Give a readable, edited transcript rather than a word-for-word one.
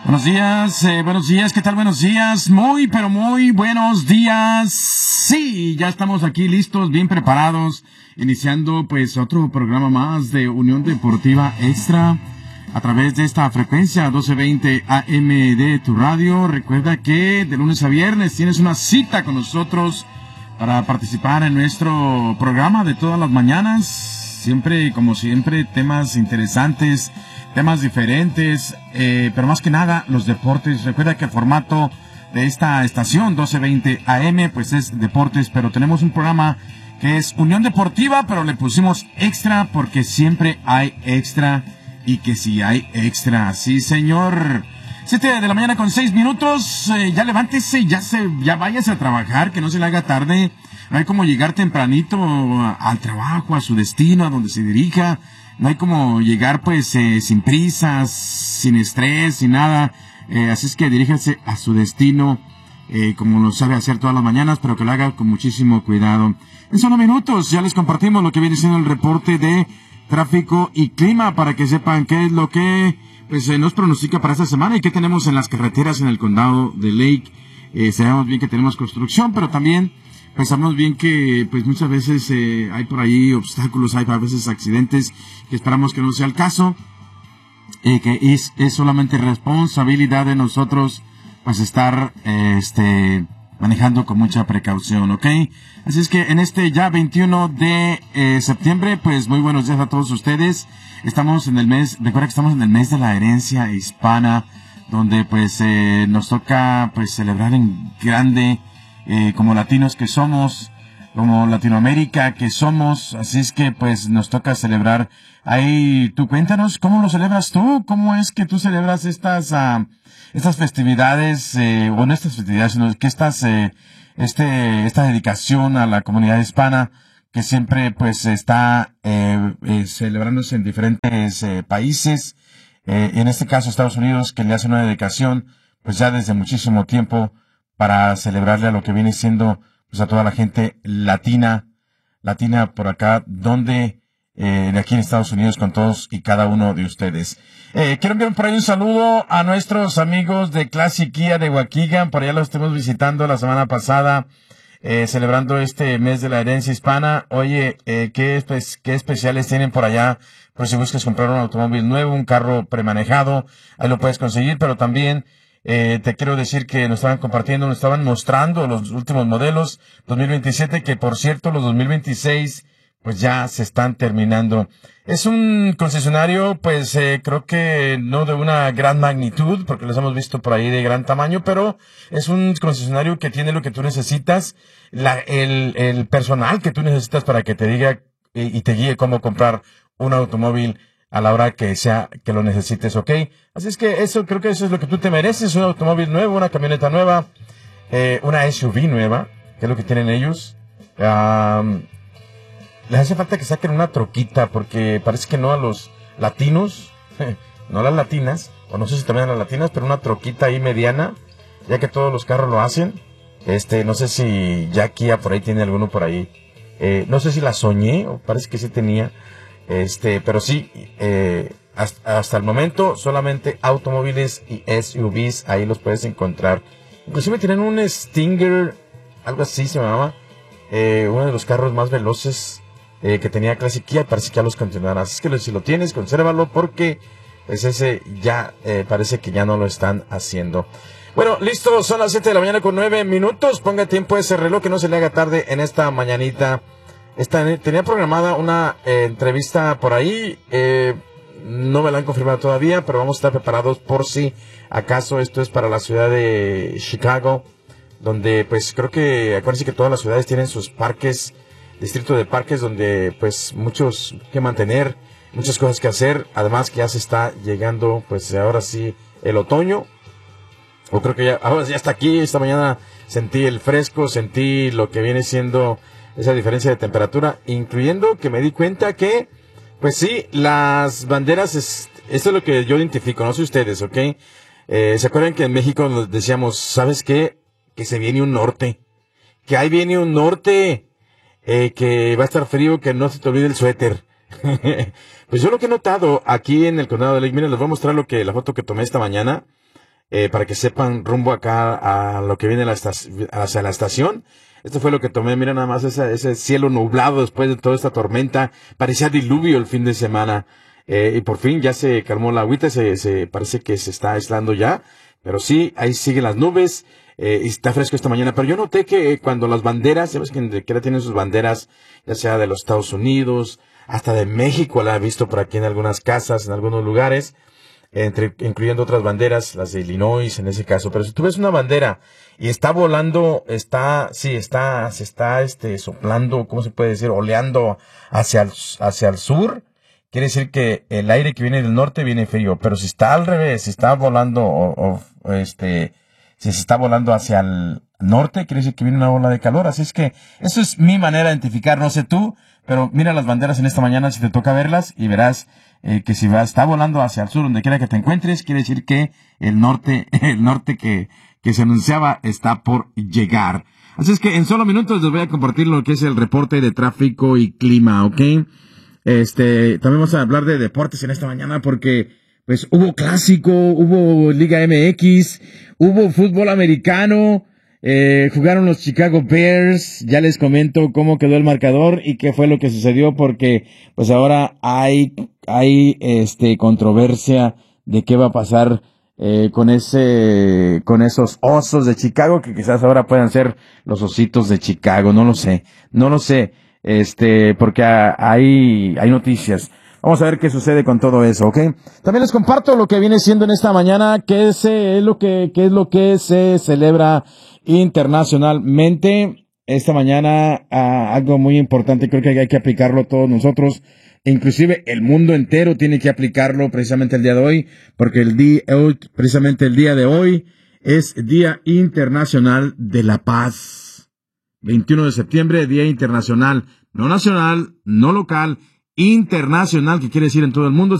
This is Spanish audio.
Buenos días, ¿qué tal? Buenos días, muy, pero muy buenos días. Sí, ya estamos aquí listos, bien preparados, iniciando pues otro programa más de Unión Deportiva Extra a través de esta frecuencia 1220 AM de tu radio. Recuerda que de lunes a viernes tienes una cita con nosotros para participar en nuestro programa de todas las mañanas. Siempre, como siempre, temas interesantes, temas diferentes, pero más que nada los deportes. Recuerda que el formato de esta estación 1220 AM pues es deportes, pero tenemos un programa que es Unión Deportiva, pero le pusimos extra porque siempre hay extra y que si hay extra. Sí, señor. 7 de la mañana con 6 minutos, ya levántese, ya váyase a trabajar, que no se le haga tarde. No hay como llegar tempranito al trabajo, a su destino, a donde se dirija. No hay como llegar pues sin prisas, sin estrés, sin nada. Así es que diríjase a su destino como lo sabe hacer todas las mañanas, pero que lo haga con muchísimo cuidado. En solo minutos ya les compartimos lo que viene siendo el reporte de tráfico y clima para que sepan qué es lo que pues nos pronostica para esta semana y qué tenemos en las carreteras en el condado de Lake. Sabemos bien que tenemos construcción, pero también pensamos bien que pues muchas veces hay por ahí obstáculos, hay a veces accidentes, que esperamos que no sea el caso, que es solamente responsabilidad de nosotros pues estar manejando con mucha precaución, ¿ok? Así es que en este ya 21 de septiembre, pues muy buenos días a todos ustedes. Estamos en el mes, recuerda que estamos en el mes de la herencia hispana, donde pues nos toca pues celebrar en grande, como latinos que somos, como Latinoamérica que somos. Así es que pues nos toca celebrar. Ahí tú cuéntanos, ¿cómo lo celebras tú? ¿Cómo es que tú celebras estas festividades, o no estas festividades, sino que esta dedicación a la comunidad hispana que siempre pues está celebrándose en diferentes países, en este caso Estados Unidos, que le hace una dedicación pues ya desde muchísimo tiempo para celebrarle a lo que viene siendo pues a toda la gente latina por acá, donde de aquí en Estados Unidos, con todos y cada uno de ustedes. Quiero enviar por ahí un saludo a nuestros amigos de Classic Kia de Waukegan. Por allá los estuvimos visitando la semana pasada, celebrando este mes de la herencia hispana. Oye, qué especiales tienen por allá, por si buscas comprar un automóvil nuevo, un carro premanejado, ahí lo puedes conseguir. Pero también te quiero decir que nos estaban mostrando los últimos modelos 2027, que por cierto los 2026 pues ya se están terminando. Es un concesionario, pues creo que no de una gran magnitud, porque los hemos visto por ahí de gran tamaño, pero es un concesionario que tiene lo que tú necesitas, el personal que tú necesitas para que te diga y te guíe cómo comprar un automóvil a la hora que lo necesites, ¿ok? Así es que creo que eso es lo que tú te mereces, un automóvil nuevo, una camioneta nueva, una SUV nueva, que es lo que tienen ellos. Les hace falta que saquen una troquita, porque parece que no a los latinos, no a las latinas, o no sé si también a las latinas, pero una troquita ahí mediana, ya que todos los carros lo hacen. No sé si ya Kia por ahí tiene alguno por ahí. No sé si la soñé, o parece que sí tenía. Pero sí, hasta el momento solamente automóviles y SUVs, ahí los puedes encontrar. Inclusive tienen un Stinger, algo así se llamaba, uno de los carros más veloces que tenía Classic Kia. Parece que ya los continuarás. Así que si lo tienes, consérvalo, porque pues ese ya parece que ya no lo están haciendo. Bueno, listo, son las 7 de la mañana con 9 minutos. Ponga tiempo ese reloj, que no se le haga tarde en esta mañanita. Tenía programada una entrevista por ahí, no me la han confirmado todavía, pero vamos a estar preparados por si acaso. Esto es para la ciudad de Chicago, donde pues creo que, acuérdense que todas las ciudades tienen sus parques, distrito de parques, donde pues muchos que mantener, muchas cosas que hacer. Además que ya se está llegando pues ahora sí el otoño, o creo que ahora ya está aquí. Esta mañana sentí el fresco, sentí lo que viene siendo esa diferencia de temperatura, incluyendo que me di cuenta que pues sí, las banderas, esto es lo que yo identifico, no sé ustedes, ¿ok? ¿Se acuerdan que en México nos decíamos, ¿sabes qué? Que se viene un norte, que ahí viene un norte, que va a estar frío, que no se te olvide el suéter. Pues yo lo que he notado aquí en el condado de Lake, miren, les voy a mostrar la foto que tomé esta mañana. para que sepan rumbo acá a lo que viene hacia la estación. Esto fue lo que tomé, mira nada más ese cielo nublado después de toda esta tormenta, parecía diluvio el fin de semana, y por fin ya se calmó la agüita, se parece que se está aislando ya, pero sí, ahí siguen las nubes, y está fresco esta mañana, pero yo noté que cuando las banderas, ya ves que donde quiera tienen sus banderas, ya sea de los Estados Unidos, hasta de México la he visto por aquí en algunas casas, en algunos lugares, incluyendo otras banderas, las de Illinois en ese caso. Pero si tú ves una bandera y está volando, se está soplando, ¿cómo se puede decir? Oleando hacia el sur, quiere decir que el aire que viene del norte viene frío. Pero si está al revés, si está volando, si se está volando hacia el norte, quiere decir que viene una ola de calor. Así es que eso es mi manera de identificar, no sé tú, pero mira las banderas en esta mañana si te toca verlas y verás que si está volando hacia el sur, donde quiera que te encuentres, quiere decir que el norte que se anunciaba está por llegar. Así es que en solo minutos les voy a compartir lo que es el reporte de tráfico y clima, ¿ok? También vamos a hablar de deportes en esta mañana porque, pues, hubo clásico, hubo Liga MX, hubo fútbol americano, jugaron los Chicago Bears, ya les comento cómo quedó el marcador y qué fue lo que sucedió porque, pues, ahora hay controversia de qué va a pasar con esos osos de Chicago que quizás ahora puedan ser los ositos de Chicago, no lo sé, porque hay noticias. Vamos a ver qué sucede con todo eso, ¿ok? También les comparto lo que viene siendo en esta mañana, qué es lo que se celebra internacionalmente. Esta mañana, algo muy importante, creo que hay que aplicarlo todos nosotros. Inclusive el mundo entero tiene que aplicarlo precisamente el día de hoy, porque precisamente el día de hoy es Día Internacional de la Paz. 21 de septiembre, Día Internacional, no nacional, no local, internacional, que quiere decir en todo el mundo.